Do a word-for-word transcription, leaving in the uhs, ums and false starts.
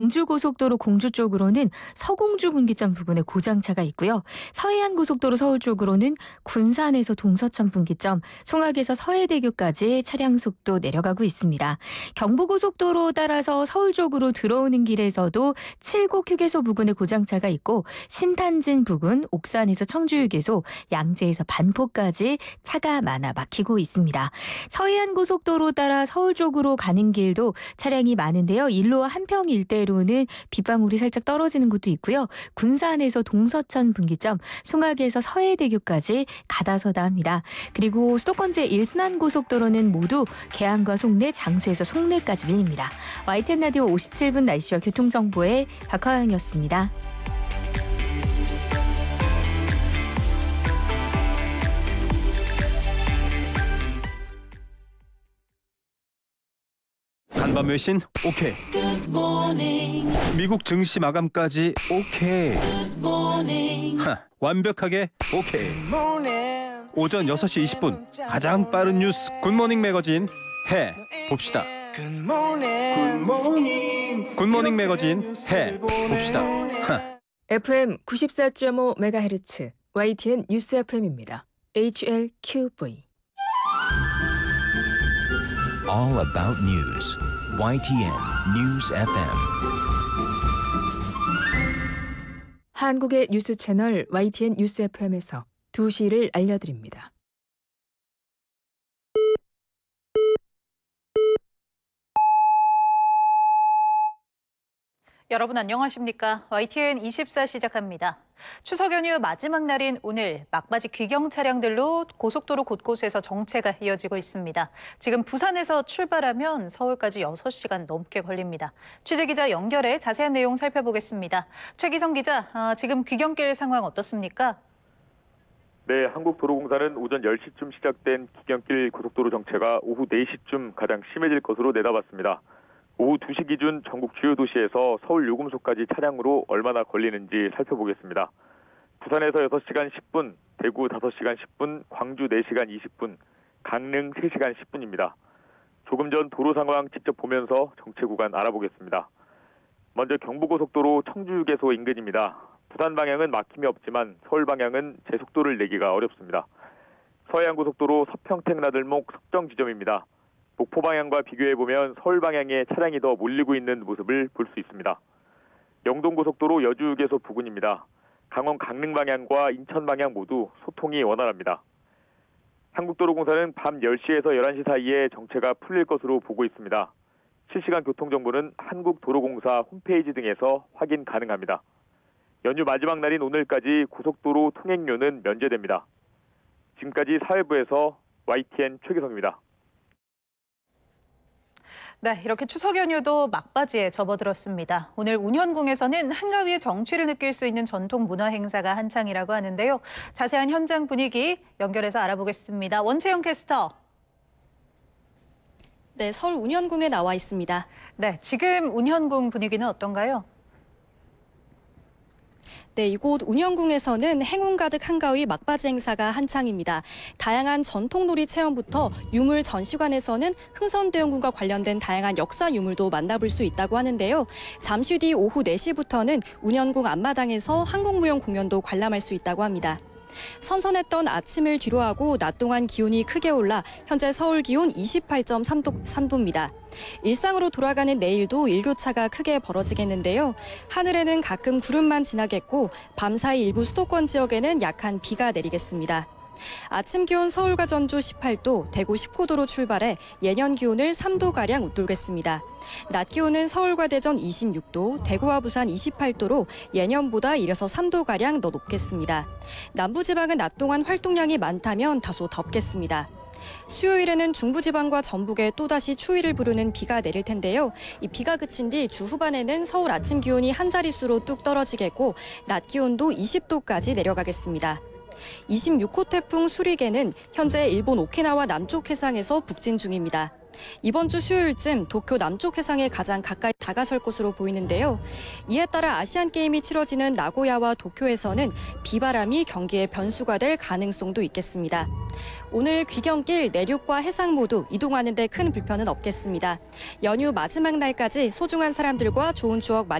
공주고속도로 공주 쪽으로는 서공주 분기점 부근에 고장차가 있고요. 서해안고속도로 서울 쪽으로는 군산에서 동서천 분기점, 송악에서 서해대교까지 차량 속도 내려가고 있습니다. 경부고속도로 따라서 서울 쪽으로 들어오는 길에서도 칠곡 휴게소 부근에 고장차가 있고 신탄진 부근, 옥산에서 청주휴게소, 양재에서 반포까지 차가 많아 막히고 있습니다. 서해안고속도로 따라 서울 쪽으로 가는 길도 차량이 많은데요. 일로 한평 일대로 는 빗방울이 살짝 떨어지는 곳도 있고요. 군산에서 동서천 분기점, 송악에서 서해대교까지 가다서다 합니다. 그리고 수도권 제일 순환고속도로는 모두 계양과 송내, 장수에서 송내까지 밀립니다. 와이티엔 라디오 오십칠 분 날씨와 교통정보의 박화영이었습니다. 간밤 외신 오케이. 미국 증시 마감까지 오케이. 하, 완벽하게 오케이. 오전 여섯 시 이십 분 가장 빠른 뉴스 굿모닝 매거진 해 봅시다. 굿모닝. 굿모닝 매거진 해 봅시다. 하. 에프엠 구십사 점 오 메가헤르츠 와이티엔 뉴스 에프엠입니다. 에이치엘큐브이 All about news. 와이티엔 News 에프엠. 한국의 뉴스 채널 와이티엔 뉴스 에프엠에서 두 시를 알려드립니다. 여러분 안녕하십니까? 와이티엔 이십사 시작합니다. 추석 연휴 마지막 날인 오늘 막바지 귀경 차량들로 고속도로 곳곳에서 정체가 이어지고 있습니다. 지금 부산에서 출발하면 서울까지 여섯 시간 넘게 걸립니다. 취재기자 연결해 자세한 내용 살펴보겠습니다. 최기성 기자, 아, 지금 귀경길 상황 어떻습니까? 네, 한국도로공사는 오전 열 시쯤 시작된 귀경길 고속도로 정체가 오후 네 시쯤 가장 심해질 것으로 내다봤습니다. 오후 두 시 기준 전국 주요 도시에서 서울 요금소까지 차량으로 얼마나 걸리는지 살펴보겠습니다. 부산에서 여섯 시간 십 분, 대구 다섯 시간 십 분, 광주 네 시간 이십 분, 강릉 세 시간 십 분입니다. 조금 전 도로 상황 직접 보면서 정체 구간 알아보겠습니다. 먼저 경부고속도로 청주휴게소 인근입니다. 부산 방향은 막힘이 없지만 서울 방향은 제속도를 내기가 어렵습니다. 서해안고속도로 서평택 나들목 석정 지점입니다. 목포 방향과 비교해보면 서울 방향에 차량이 더 몰리고 있는 모습을 볼 수 있습니다. 영동고속도로 여주휴게소 부근입니다. 강원 강릉 방향과 인천 방향 모두 소통이 원활합니다. 한국도로공사는 밤 열 시에서 열한 시 사이에 정체가 풀릴 것으로 보고 있습니다. 실시간 교통정보는 한국도로공사 홈페이지 등에서 확인 가능합니다. 연휴 마지막 날인 오늘까지 고속도로 통행료는 면제됩니다. 지금까지 사회부에서 와이티엔 최기성입니다. 네, 이렇게 추석 연휴도 막바지에 접어들었습니다. 오늘 운현궁에서는 한가위의 정취를 느낄 수 있는 전통 문화 행사가 한창이라고 하는데요. 자세한 현장 분위기 연결해서 알아보겠습니다. 원채영 캐스터. 네, 서울 운현궁에 나와 있습니다. 네, 지금 운현궁 분위기는 어떤가요? 네, 이곳 운현궁에서는 행운 가득 한가위 막바지 행사가 한창입니다. 다양한 전통놀이 체험부터 유물 전시관에서는 흥선대원군과 관련된 다양한 역사 유물도 만나볼 수 있다고 하는데요. 잠시 뒤 오후 네 시부터는 운현궁 앞마당에서 한국무용 공연도 관람할 수 있다고 합니다. 선선했던 아침을 뒤로하고 낮 동안 기온이 크게 올라 현재 서울 기온 이십팔 점 삼 도입니다. 일상으로 돌아가는 내일도 일교차가 크게 벌어지겠는데요. 하늘에는 가끔 구름만 지나겠고 밤사이 일부 수도권 지역에는 약한 비가 내리겠습니다. 아침 기온 서울과 전주 십팔 도, 대구 십구 도로 출발해 예년 기온을 삼 도가량 웃돌겠습니다. 낮 기온은 서울과 대전 이십육 도, 대구와 부산 이십팔 도로 예년보다 일에서 삼 도가량 더 높겠습니다. 남부지방은 낮 동안 활동량이 많다면 다소 덥겠습니다. 수요일에는 중부지방과 전북에 또다시 추위를 부르는 비가 내릴 텐데요. 이 비가 그친 뒤 주 후반에는 서울 아침 기온이 한 자릿수로 뚝 떨어지겠고 낮 기온도 이십 도까지 내려가겠습니다. 이십육 호 태풍 수리게는 현재 일본 오키나와 남쪽 해상에서 북진 중입니다. 이번 주 수요일쯤 도쿄 남쪽 해상에 가장 가까이 다가설 것으로 보이는데요. 이에 따라 아시안게임이 치러지는 나고야와 도쿄에서는 비바람이 경기의 변수가 될 가능성도 있겠습니다. 오늘 귀경길 내륙과 해상 모두 이동하는 데 큰 불편은 없겠습니다. 연휴 마지막 날까지 소중한 사람들과 좋은 추억 많이